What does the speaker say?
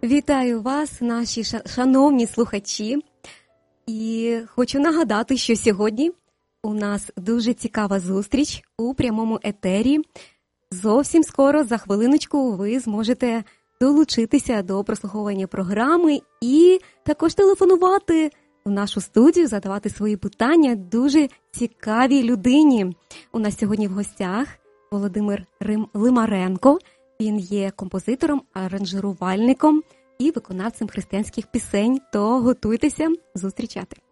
Вітаю вас, наші шановні слухачі. І хочу нагадати, що сьогодні у нас дуже цікава зустріч у прямому етері. Зовсім скоро, за хвилиночку, ви зможете долучитися до прослуховування програми і також телефонувати в нашу студію, задавати свої питання дуже цікавій людині. У нас сьогодні в гостях Володимир Лимаренко. Він є композитором, аранжирувальником і виконавцем християнських пісень. То готуйтеся зустрічати.